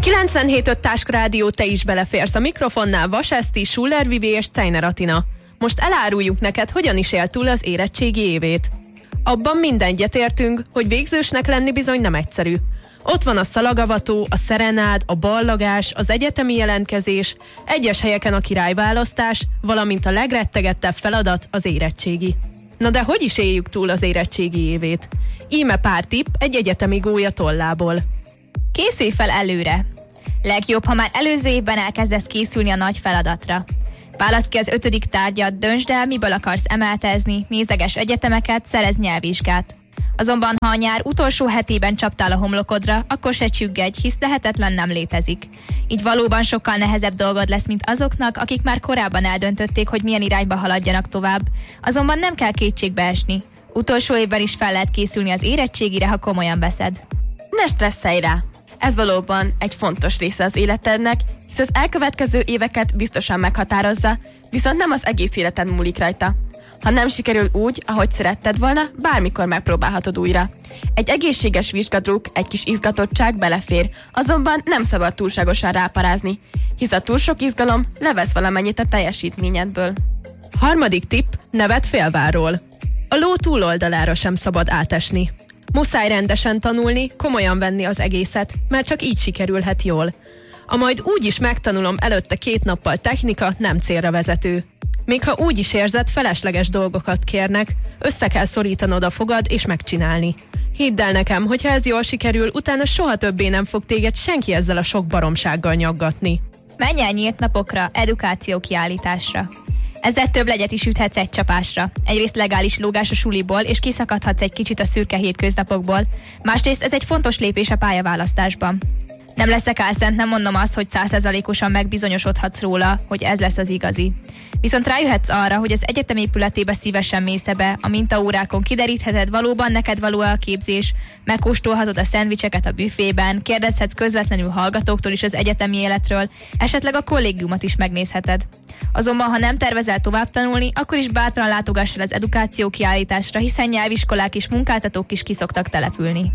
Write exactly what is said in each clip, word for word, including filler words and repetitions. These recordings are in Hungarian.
kilencvenhét öt Táska Rádió, te is beleférsz a mikrofonnál. Vas Eszti, Schuller Vivi és Steiner Atina. Most eláruljuk neked, hogyan is élt túl az érettségi évét. Abban minden egyetértünk, hogy végzősnek lenni bizony nem egyszerű. Ott van a szalagavató, a szerenád, a ballagás, az egyetemi jelentkezés, egyes helyeken a királyválasztás, valamint a legrettegettebb feladat, az érettségi. Na de hogy is éljük túl az érettségi évét? Íme pár tipp egy egyetemi gólya tollából. Készülj fel előre! Legjobb, ha már előző évben elkezdesz készülni a nagy feladatra. Válaszd ki az ötödik tárgyat, döntsd el, miből akarsz emeltezni, nézeges egyetemeket, szerezz nyelvvizsgát. Azonban, ha a nyár utolsó hetében csaptál a homlokodra, akkor se csüggedj, hisz lehetetlen nem létezik. Így valóban sokkal nehezebb dolgod lesz, mint azoknak, akik már korábban eldöntötték, hogy milyen irányba haladjanak tovább. Azonban nem kell kétségbe esni. Utolsó évben is fel lehet készülni az érettségire, ha komolyan veszed. Ne stresszelj rá! Ez valóban egy fontos része az életednek, hisz az elkövetkező éveket biztosan meghatározza, viszont nem az egész életed múlik rajta. Ha nem sikerül úgy, ahogy szeretted volna, bármikor megpróbálhatod újra. Egy egészséges vizsgadruk, egy kis izgatottság belefér, azonban nem szabad túlságosan ráparázni, hisz a túl sok izgalom levesz valamennyit a teljesítményedből. Harmadik tipp, nevet félvárról. A ló túloldalára sem szabad átesni. Muszáj rendesen tanulni, komolyan venni az egészet, mert csak így sikerülhet jól. A majd úgy is megtanulom előtte két nappal technika nem célra vezető. Még ha úgy is érzed, felesleges dolgokat kérnek, össze kell szorítanod a fogad és megcsinálni. Hidd el nekem, hogyha ez jól sikerül, utána soha többé nem fog téged senki ezzel a sok baromsággal nyaggatni. Menj el nyílt napokra, edukáció kiállításra. Ezzel több legyet is üthetsz egy csapásra. Egyrészt legális lógás a suliból, és kiszakadhatsz egy kicsit a szürke hétköznapokból. Másrészt ez egy fontos lépés a pályaválasztásban. Nem leszek álszent, nem mondom azt, hogy száz százalékosan megbizonyosodhatsz róla, hogy ez lesz az igazi. Viszont rájöhetsz arra, hogy az egyetem épületébe szívesen mész be, a mintaórákon kiderítheted, valóban neked való a képzés, megkóstolhatod a szendvicseket a büfében, kérdezhetsz közvetlenül hallgatóktól is az egyetemi életről, esetleg a kollégiumot is megnézheted. Azonban, ha nem tervezel tovább tanulni, akkor is bátran látogass el az edukáció kiállításra, hiszen nyelviskolák és munkáltatók is kiszoktak települni.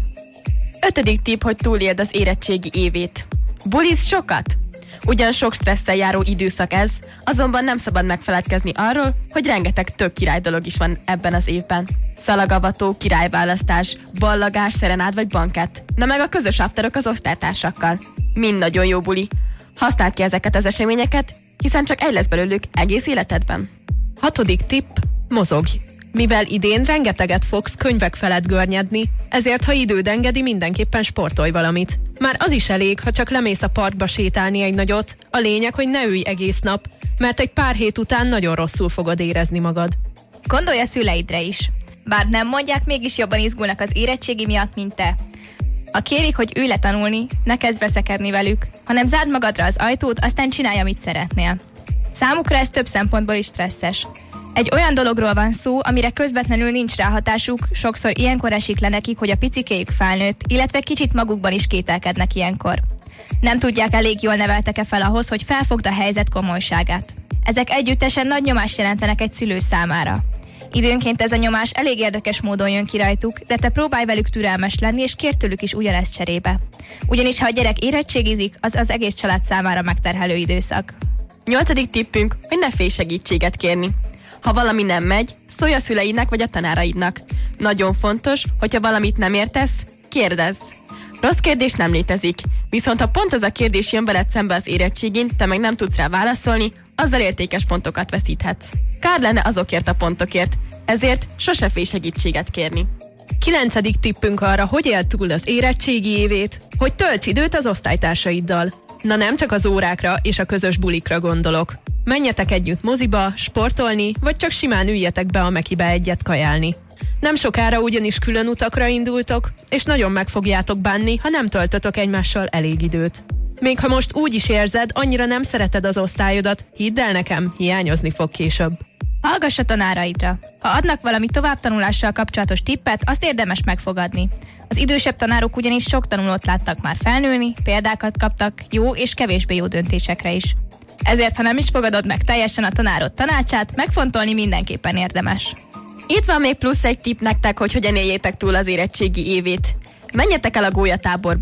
Ötödik tipp, hogy túléld az érettségi évét. Buliz sokat? Ugyan sok stresszel járó időszak ez, azonban nem szabad megfeledkezni arról, hogy rengeteg tök király dolog is van ebben az évben. Szalagavató, királyválasztás, ballagás, szerenád vagy bankett. Na meg a közös afterok az osztálytársakkal. Mind nagyon jó buli. Használd ki ezeket az eseményeket, hiszen csak egy lesz belőlük egész életedben. Hatodik tipp, mozogj! Mivel idén rengeteget fogsz könyvek felett görnyedni, ezért ha időd engedi, mindenképpen sportolj valamit. Már az is elég, ha csak lemész a parkba sétálni egy nagyot, a lényeg, hogy ne ülj egész nap, mert egy pár hét után nagyon rosszul fogod érezni magad. Gondolj a szüleidre is. Bár nem mondják, mégis jobban izgulnak az érettségi miatt, mint te. Ha kérik, hogy ülj le tanulni, ne kezd veszekedni velük, hanem zárd magadra az ajtót, aztán csinálj, amit szeretnél. Számukra ez több szempontból is stresszes. Egy olyan dologról van szó, amire közvetlenül nincs ráhatásuk, sokszor ilyenkor esik le nekik, hogy a picikéjük felnőtt, illetve kicsit magukban is kételkednek ilyenkor. Nem tudják, elég jól neveltek-e fel ahhoz, hogy felfogd a helyzet komolyságát. Ezek együttesen nagy nyomást jelentenek egy szülő számára. Időnként ez a nyomás elég érdekes módon jön ki rajtuk, de te próbálj velük türelmes lenni, és kérj tőlük is ugyanezt cserébe. Ugyanis ha a gyerek érettségizik, az az egész család számára megterhelő időszak. Nyolcadik tippünk, hogy ne félj segítséget kérni. Ha valami nem megy, szólj a szüleidnek vagy a tanáraidnak. Nagyon fontos, hogyha valamit nem értesz, kérdezz. Rossz kérdés nem létezik, viszont ha pont az a kérdés jön veled szembe az érettségén, te meg nem tudsz rá válaszolni, azzal értékes pontokat veszíthetsz. Kár lenne azokért a pontokért, ezért sose félj segítséget kérni. Kilencedik tippünk arra, hogy éld túl az érettségi évét, hogy tölts időt az osztálytársaiddal. Na nem csak az órákra és a közös bulikra gondolok. Menjetek együtt moziba, sportolni, vagy csak simán üljetek be a Mekibe egyet kajálni. Nem sokára ugyanis külön utakra indultok, és nagyon meg fogjátok bánni, ha nem töltötök egymással elég időt. Még ha most úgy is érzed, annyira nem szereted az osztályodat, hidd el nekem, hiányozni fog később. Hallgass a tanáraidra. Ha adnak valami továbbtanulással kapcsolatos tippet, azt érdemes megfogadni. Az idősebb tanárok ugyanis sok tanulót láttak már felnőni, példákat kaptak jó és kevésbé jó döntésekre is. Ezért, ha nem is fogadod meg teljesen a tanárod tanácsát, megfontolni mindenképpen érdemes. Itt van még plusz egy tipp nektek, hogy hogyan éljétek túl az érettségi évét. Menjetek el a gólyatáborba.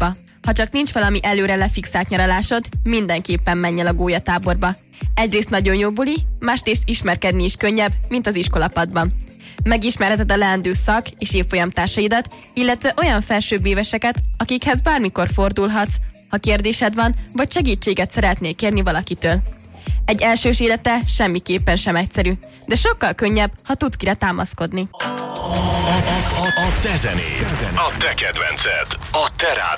Ha csak nincs valami előre lefixált nyaralásod, mindenképpen menj el a gólyatáborba. Egyrészt nagyon jó buli, másrészt ismerkedni is könnyebb, mint az iskolapadban. Megismerheted a leendő szak és évfolyamtársaidat, illetve olyan felsőbb éveseket, akikhez bármikor fordulhatsz, ha kérdésed van, vagy segítséget szeretnél kérni valakitől. Egy elsős élete semmiképpen sem egyszerű, de sokkal könnyebb, ha tudsz kire támaszkodni. A, a, a te zenéd, a te kedvenced, a te rádió.